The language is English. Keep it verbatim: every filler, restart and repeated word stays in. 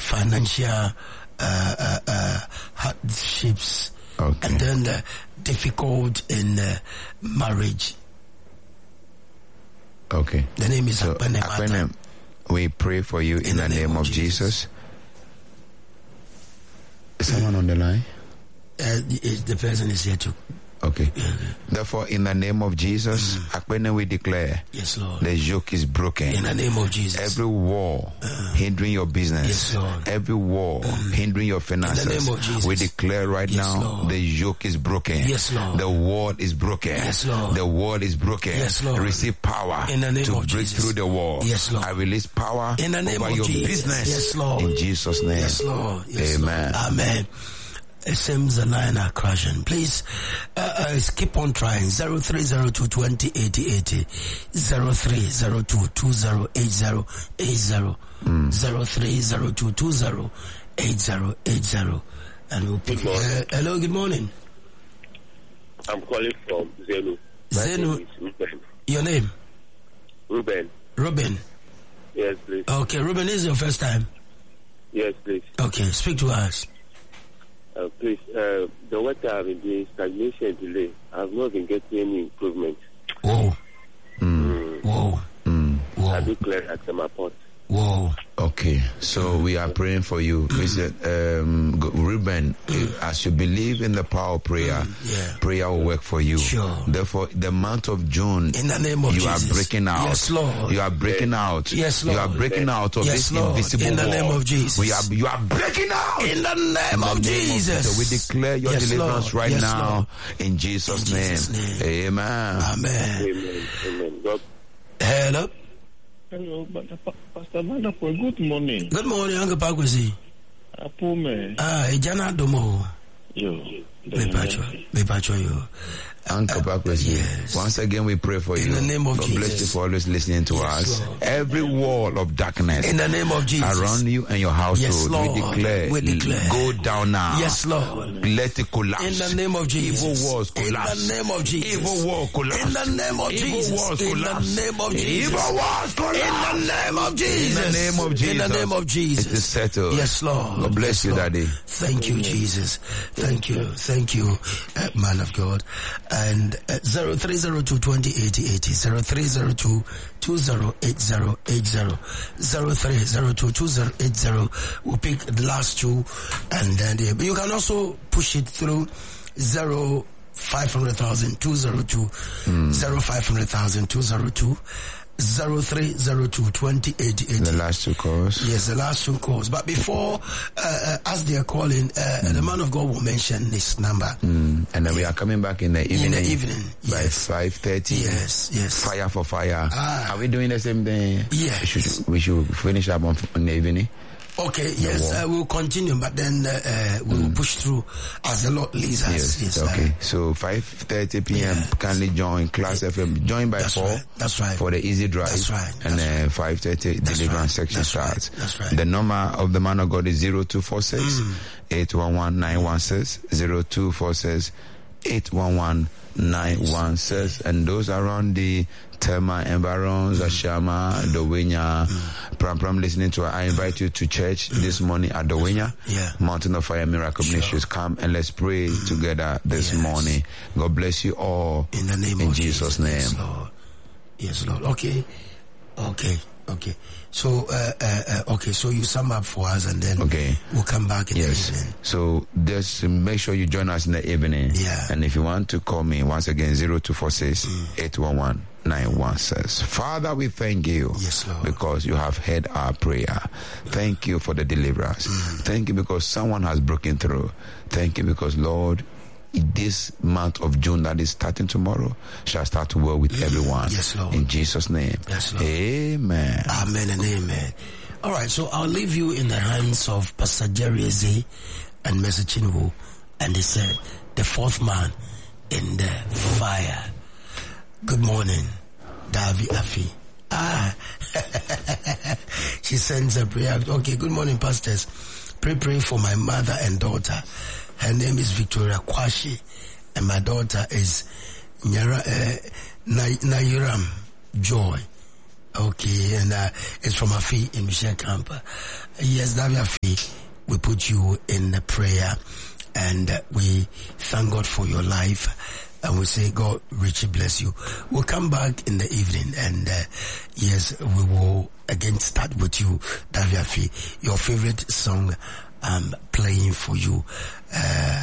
financial uh, uh, uh, hardships, okay. and then uh, difficult in uh, marriage. Okay. The name is so, Akpene. Akpene, we pray for you in, in the, the name, name of Jesus. Jesus. Is someone on the line? Uh, the, the person is here too. Okay. Therefore, in the name of Jesus, mm. we declare, yes, Lord, the yoke is broken. In the name of Jesus. Every wall uh, hindering your business, yes, Lord, every wall mm. hindering your finances, in the name of Jesus, we declare right yes, now, Lord, the yoke is broken. Yes, Lord. The wall is broken. Yes, Lord. The wall is broken. Yes, Lord. Receive power in the name to of break Jesus. through the wall. Yes, Lord. I release power in the name over of your Jesus. business. Yes, Lord. In Jesus' name. Yes, Lord. Yes, Amen. Lord. Amen. It seems the line are crashing. Please uh, uh, keep on trying. zero three zero two two zero eighty eighty, zero three zero two two zero eight zero eight zero, mm. zero three zero two two zero eight zero eight zero. And we'll pick. Uh, hello, good morning. I'm calling from Zenu. Zenu. Ruben. Your name? Ruben. Ruben. Yes, please. Okay, Ruben, this is your first time? Yes, please. Okay, speak to us. Uh, please, uh, the work I've been doing, stagnation delay. I've not been getting any improvement. Whoa. Mm. Mm. Whoa. Mm. Whoa. I do clear at my pot. Whoa. Okay, so we are praying for you. Mister Um, Ruben, as you believe in the power of prayer, yeah. prayer will work for you. Sure. Therefore, the month of June, in the name of you Jesus. are breaking out. Yes, Lord. You are breaking out. Yes, Lord. You are breaking out of yes, this Lord. invisible in the wall. name of Jesus. We are, you are breaking out. In the name, in the of, name Jesus. of Jesus. So we declare your yes, deliverance Lord. right yes, now Lord. in Jesus' in name. Jesus' name. Amen. Amen. Amen. Amen. God. Hello. Hello, Pastor Madapo, good morning. Good morning, Uncle Pakwesi. Apume. Ah, Ejana Domo. Yo. Me pacho, me pacho yo. Uncle Pakwesi. Yes. Once again, we pray for in you. In the name of God Jesus. bless you for always listening to yes, us. Lord. Every wall of darkness. In the name of Jesus. Around you and your household. Yes, Lord. We declare. We declare. Go down now. Yes, Lord. Let it collapse. In the name of Jesus. Evil walls collapse. In the name of Jesus. Evil walls collapse. In the name of Evil Jesus. walls In collapse. the name of Jesus. Evil walls collapse. In the name of Jesus. In the name of Jesus. In the name of Jesus. It is settled. Yes, Lord. God bless yes, you, Lord. Daddy. Thank you, Jesus. Thank you. Thank you, uh, man of God. And uh, zero three zero two twenty eighty eighty, zero three zero two two zero eight zero eight zero, zero three zero two two zero eight zero. We'll pick the last two, and then the, but you can also push it through zero five hundred thousand two zero two, mm. zero five hundred thousand two zero two. Zero three zero two twenty eighty eighty. The last two calls. Yes, the last two calls. But before, uh, uh, as they are calling, uh, mm. the man of God will mention this number. Mm. And then we are coming back in the evening. In the evening, by yes. five thirty. Yes, yes. Fire for fire. Ah. Are we doing the same thing? Yes. We should, we should finish up on, on the evening. Okay, yes, uh, we'll continue, but then uh, uh, we'll mm. push through as the Lord leads us. Yes, yes okay. Uh, so five thirty p.m. Yeah. kindly join Class F M. Join by that's four. Right. That's right. For the easy drive. That's right. And then right. five thirty deliverance right. section that's starts. Right. That's right. The number of the man of God is zero two four six eight one one nine one six, zero two four six eight one one nine one six, and those around the Tema, Environs, mm. Ashama, Dowenya, mm. Pram Pram listening to her. I invite you to church mm. this morning at Dowenya, yeah. Mountain of Fire Miracle sure. Ministries. Come and let's pray mm. together this yes. morning. God bless you all. In the name in of Jesus' Jesus. name. Yes, Lord. Yes, Lord. Okay. Okay. Okay. So, uh, uh, uh, okay, so you sum up for us and then okay. we'll come back in yes. the evening. So just make sure you join us in the evening. Yeah. And if you want to call me, once again, zero two four six eight one one nine one six. Father, we thank you. Yes, Lord. Because you have heard our prayer. Thank you for the deliverance. Mm. Thank you because someone has broken through. Thank you because, Lord, this month of June that is starting tomorrow shall start to work with mm. everyone. Yes, Lord. In Jesus' name. Yes, Lord. Amen. Amen and amen. All right, so I'll leave you in the hands of Pastor Jerry Eze and Messer Chinwo, and he said, the fourth man in the fire. Good morning, Davi Afi. Ah, she sends a prayer. Okay, good morning, pastors. Pray, pray for my mother and daughter. Her name is Victoria Kwashi, and my daughter is Nyara, uh, Nairam Joy. Okay, and uh, it's from Afi in Michelle Camp. Uh, yes, Davi Afi, we put you in the prayer, and uh, we thank God for your life. And we say, God richly bless you. We'll come back in the evening, and uh, yes, we will again start with you, Davi Afi. Your favorite song I'm playing for you. Uh,